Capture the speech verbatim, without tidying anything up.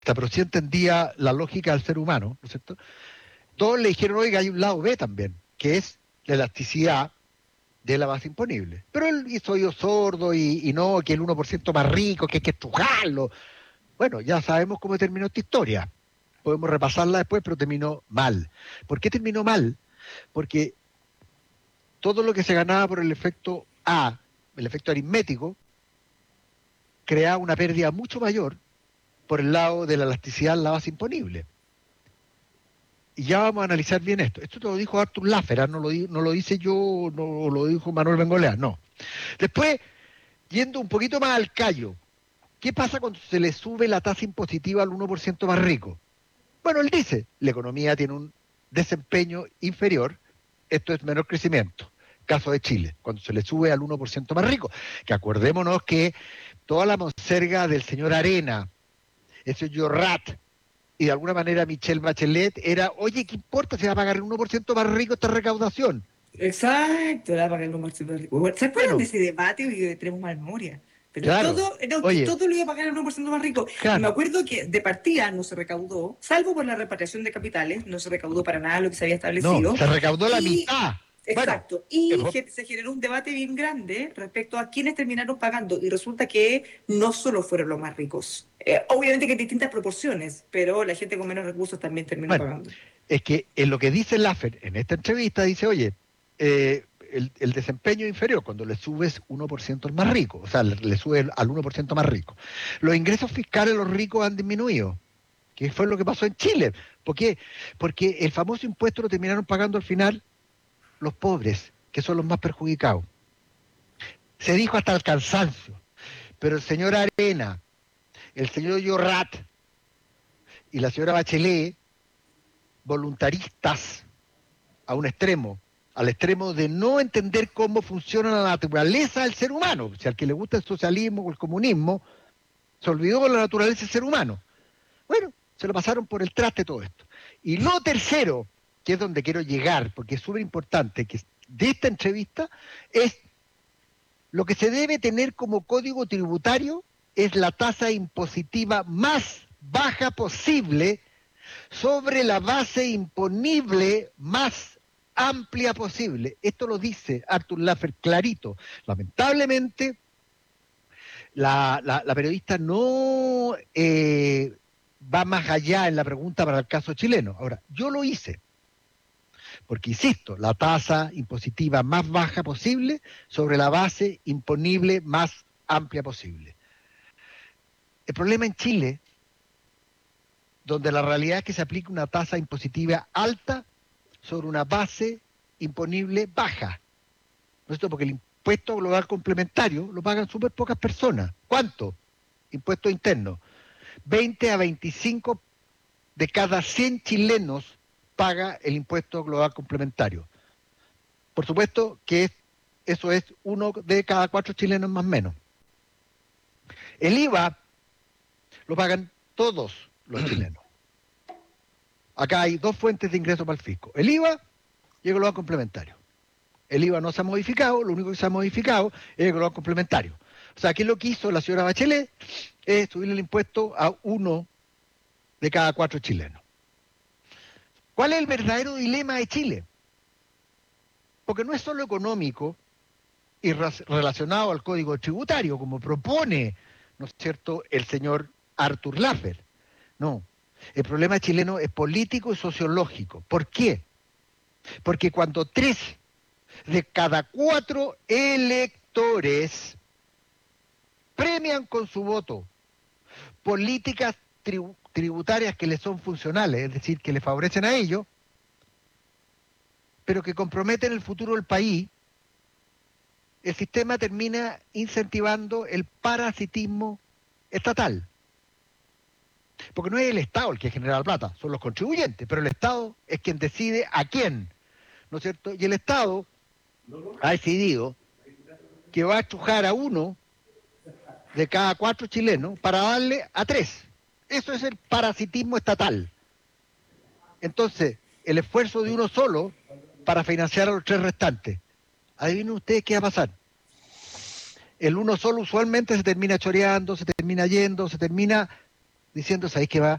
pero sí entendía la lógica del ser humano, ¿no es cierto? Todos le dijeron, oiga, hay un lado B también, que es la elasticidad de la base imponible. Pero él hizo oído sordo y, y no, que el uno por ciento más rico, que hay que estrujarlo. Bueno, ya sabemos cómo terminó esta historia. Podemos repasarla después, pero terminó mal. ¿Por qué terminó mal? Porque todo lo que se ganaba por el efecto A, el efecto aritmético, creaba una pérdida mucho mayor por el lado de la elasticidad en la base imponible. Y ya vamos a analizar bien esto. Esto te lo dijo Arthur Laffer, ¿eh? no, lo di, no lo hice yo, no lo dijo Manuel Bengolea, no. Después, yendo un poquito más al callo, ¿qué pasa cuando se le sube la tasa impositiva al uno por ciento más rico? Bueno, él dice, la economía tiene un desempeño inferior, esto es menor crecimiento. Caso de Chile, cuando se le sube al uno por ciento más rico. Que acordémonos que toda la monserga del señor Arena, ese Llorrat, y de alguna manera Michelle Bachelet era, oye, ¿qué importa si va a pagar el uno por ciento más rico esta recaudación? Exacto, la pagar el uno por ciento más rico. Bueno, ¿se acuerdan de Bueno, ese debate? Que tenemos mal memoria. Pero claro, todo, no, que oye, todo lo iba a pagar el uno por ciento más rico. Y me claro, acuerdo que de partida no se recaudó, salvo por la repatriación de capitales, no se recaudó para nada lo que se había no, establecido. se recaudó la Y mitad. Bueno, exacto. eh, Y fue- ge- se generó un debate bien grande respecto a quiénes terminaron pagando. Y resulta que no solo fueron los más ricos. Eh, obviamente que en distintas proporciones, pero la gente con menos recursos también terminó bueno, pagando. es que en lo que dice Laffer en esta entrevista, dice, oye, eh, el, el desempeño inferior, cuando le subes uno por ciento al más rico, o sea, le, le sube al uno por ciento más rico. Los ingresos fiscales de los ricos han disminuido, que fue lo que pasó en Chile. ¿Por qué? Porque el famoso impuesto lo terminaron pagando al final los pobres, que son los más perjudicados. Se dijo hasta el cansancio, pero el señor Arena, el señor Llorrat y la señora Bachelet, voluntaristas a un extremo, al extremo de no entender cómo funciona la naturaleza del ser humano. Si al que le gusta el socialismo o el comunismo, se olvidó de la naturaleza del ser humano. Bueno, se lo pasaron por el traste todo esto. Y lo tercero, que es donde quiero llegar, porque es súper importante, que de esta entrevista, es lo que se debe tener como código tributario es la tasa impositiva más baja posible sobre la base imponible más amplia posible. Esto lo dice Arthur Laffer clarito. Lamentablemente, la, la, la periodista no eh, va más allá en la pregunta para el caso chileno. Ahora, yo lo hice, porque insisto, la tasa impositiva más baja posible sobre la base imponible más amplia posible. El problema en Chile, donde la realidad es que se aplica una tasa impositiva alta sobre una base imponible baja. ¿No es esto? Porque el impuesto global complementario lo pagan súper pocas personas. ¿Cuánto? Impuesto interno. veinte a veinticinco de cada cien chilenos paga el impuesto global complementario. Por supuesto que es, eso es uno de cada cuatro chilenos más o menos. El I V A lo pagan todos los chilenos. Acá hay dos fuentes de ingreso para el fisco. El I V A y el global complementario. El I V A no se ha modificado, lo único que se ha modificado es el global complementario. O sea, ¿qué es lo que hizo la señora Bachelet? Es subirle el impuesto a uno de cada cuatro chilenos. ¿Cuál es el verdadero dilema de Chile? Porque no es solo económico y relacionado al código tributario, como propone, ¿no es cierto?, el señor Arthur Laffer. No, el problema chileno es político y sociológico. ¿Por qué? Porque cuando tres de cada cuatro electores premian con su voto políticas tribu tributarias que les son funcionales, es decir, que les favorecen a ellos, pero que comprometen el futuro del país, el sistema termina incentivando el parasitismo estatal. Porque no es el Estado el que genera la plata, son los contribuyentes, pero el Estado es quien decide a quién, ¿no es cierto? Y el Estado ha decidido que va a estrujar a uno de cada cuatro chilenos para darle a tres. Eso es el parasitismo estatal. Entonces, el esfuerzo de uno solo para financiar a los tres restantes. Adivinen ustedes qué va a pasar. El uno solo usualmente se termina choreando, se termina yendo, se termina diciendo, ¿sabéis qué va?